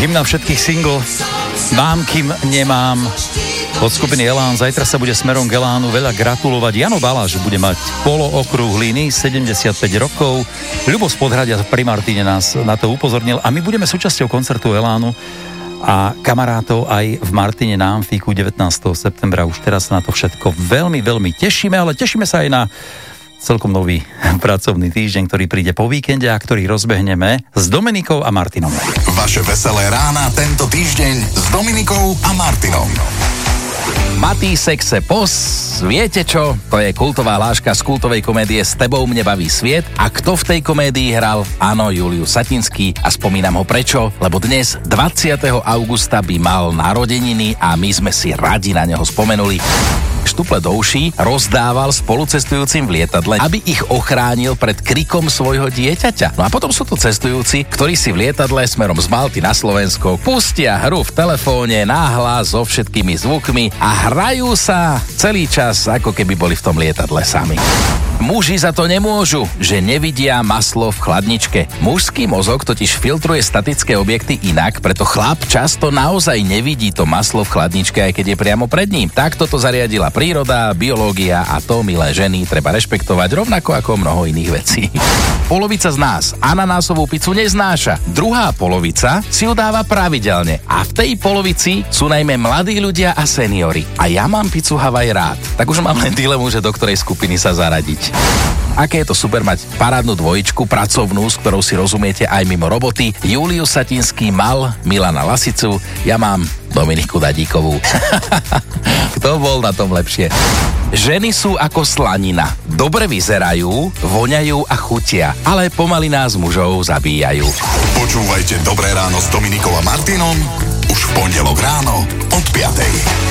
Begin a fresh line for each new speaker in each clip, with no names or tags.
Hymna všetkých single. Mám, kým nemám. Od skupiny Elán. Zajtra sa bude smerom k Elánu veľa gratulovať. Jano Baláš bude mať polookrúhliny, 75 rokov. Ľubo z Podhradia pri Martine nás na to upozornil a my budeme súčasťou koncertu Elánu a kamarátov aj v Martine na Amfíku 19. septembra. Už teraz sa na to všetko veľmi, veľmi tešíme, ale tešíme sa aj na celkom nový pracovný týždeň, ktorý príde po víkende a ktorý rozbehneme s Dominikou a Martinom.
Vaše veselé rána tento týždeň s Dominikou a Martinom.
Matý sexe pos, viete čo? To je kultová hláška z kultovej komédie S tebou mne baví sviet. A kto v tej komédii hral? Áno, Julius Satinský. A spomínam ho prečo? Lebo dnes, 20. augusta, by mal narodeniny a my sme si radi na neho spomenuli. Štuple do uší rozdával spolucestujúcim v lietadle, aby ich ochránil pred krikom svojho dieťaťa. No a potom sú tu cestujúci, ktorí si v lietadle smerom z Malty na Slovensko pustia hru v telefóne nahlas so všetkými zvukmi a hrajú sa celý čas, ako keby boli v tom lietadle sami. Muži za to nemôžu, že nevidia maslo v chladničke. Mužský mozog totiž filtruje statické objekty inak, preto chlap často naozaj nevidí to maslo v chladničke, aj keď je priamo pred ním. Takto to zariadila príroda, biológia a to, milé ženy, treba rešpektovať rovnako ako mnoho iných vecí. Polovica z nás ananásovú pizzu neznáša, druhá polovica si ju dáva pravidelne a v tej polovici sú najmä mladí ľudia a seniori. A ja mám pizzu Havaj rád, tak už mám len dilemu, že do ktorej skupiny sa zaradiť. Aké je to super mať parádnu dvojičku, pracovnú, s ktorou si rozumiete aj mimo roboty. Julius Satinský mal Milana Lasicu, ja mám Dominiku Dadíkovú. Kto bol na tom lepšie? Ženy sú ako slanina. Dobre vyzerajú, voňajú a chutia, ale pomaly nás mužov zabíjajú.
Počúvajte Dobré ráno s Dominikou a Martinom už v pondelok ráno od 5.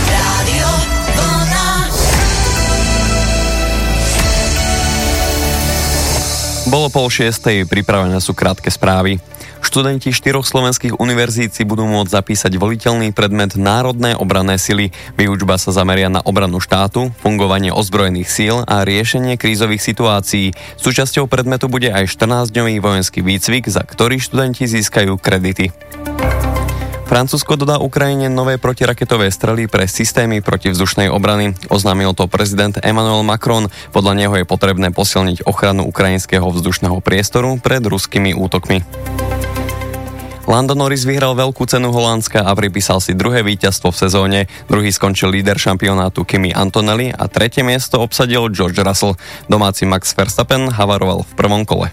Bolo 5:30, pripravené sú krátke správy. Študenti 4 slovenských univerzít si budú môcť zapísať voliteľný predmet Národné obranné sily. Výučba sa zameria na obranu štátu, fungovanie ozbrojených síl a riešenie krízových situácií. Súčasťou predmetu bude aj 14-dňový vojenský výcvik, za ktorý študenti získajú kredity. Francúzsko dodá Ukrajine nové protiraketové strely pre systémy protivzdušnej obrany. Oznámil to prezident Emmanuel Macron. Podľa neho je potrebné posilniť ochranu ukrajinského vzdušného priestoru pred ruskými útokmi. Lando Norris vyhral veľkú cenu Holandska a pripísal si druhé víťazstvo v sezóne. Druhý skončil líder šampionátu Kimi Antonelli a tretie miesto obsadil George Russell. Domáci Max Verstappen havaroval v prvom kole.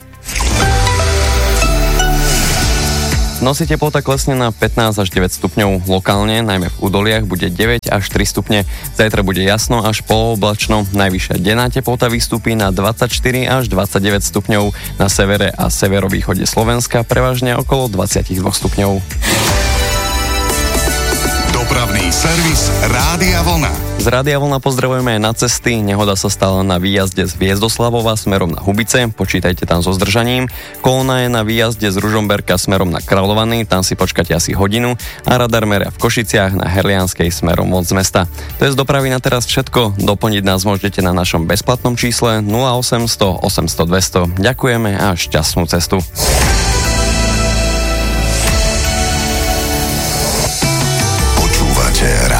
V noci teplota klesne na 15 až 9 stupňov. Lokálne, najmä v údoliach, bude 9 až 3 stupne. Zajtra bude jasno až polooblačno. Najvyššia denná teplota vystúpi na 24 až 29 stupňov. Na severe a severovýchode Slovenska prevažne okolo 22 stupňov.
Dopravný servis Rádia Vlna.
Z Rádia Vlna pozdravujeme aj na cesty. Nehoda sa stala na výjazde z Hviezdoslavova smerom na Hubice. Počítajte tam so zdržaním. Kolóna je na výjazde z Ružomberka smerom na Kráľovany. Tam si počkáte asi hodinu. A radar meria v Košiciach na Herlianskej smerom od z mesta. To je z dopravy na teraz všetko. Doplniť nás môžete na našom bezplatnom čísle 0800 800 200. Ďakujeme a šťastnú cestu.